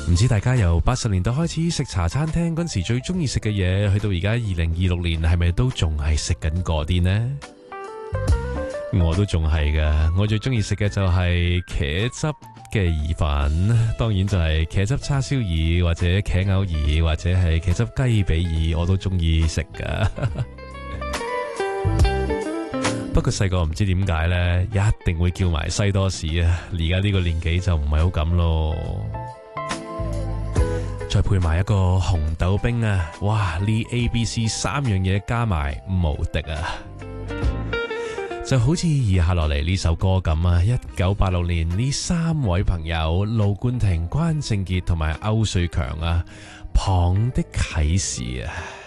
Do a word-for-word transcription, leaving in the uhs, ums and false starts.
唔知大家由八十年代開始食茶餐廳嗰時最中意食嘅嘢，去到而家二零二六年係咪都仲係食緊嗰啲呢？我都仲係噶，我最中意食嘅就係茄汁嘅意粉，當然就係茄汁叉燒意或者茄藕意或者係茄汁雞髀意，我都中意食噶。不過細個唔知點解呢，一定會叫埋西多士啊！而家呢個年紀就唔係好咁咯。再配埋一個紅豆冰啊！哇，呢 A、B、C 三樣嘢加埋無敵啊！就好似以下落嚟呢首歌咁啊，一九八六年呢三位朋友盧冠廷、關正傑同埋歐瑞強啊，《蚌的啟示》啊。